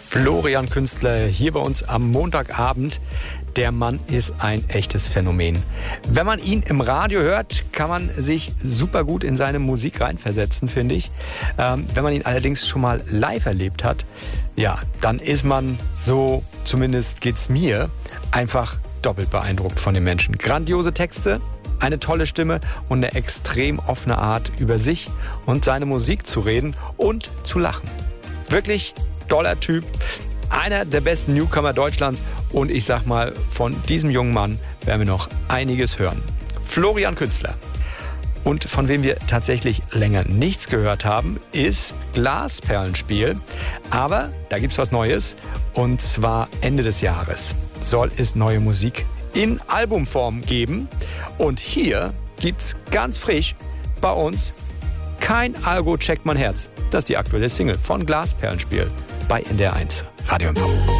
Florian Künstler hier bei uns am Montagabend. Der Mann ist ein echtes Phänomen. Wenn man ihn im Radio hört, kann man sich super gut in seine Musik reinversetzen, finde ich. Wenn man ihn allerdings schon mal live erlebt hat, ja, dann ist man so, zumindest geht's mir, einfach doppelt beeindruckt von den Menschen. Grandiose Texte, eine tolle Stimme und eine extrem offene Art, über sich und seine Musik zu reden und zu lachen. Wirklich toller Typ, einer der besten Newcomer Deutschlands und ich sag mal, von diesem jungen Mann werden wir noch einiges hören. Florian Künstler. Und von wem wir tatsächlich länger nichts gehört haben, ist Glasperlenspiel. Aber da gibt's was Neues und zwar Ende des Jahres soll es neue Musik in Albumform geben. Und hier gibt's ganz frisch bei uns Kein Algo checkt mein Herz. Das ist die aktuelle Single von Glasperlenspiel bei NDR 1 Radio MV.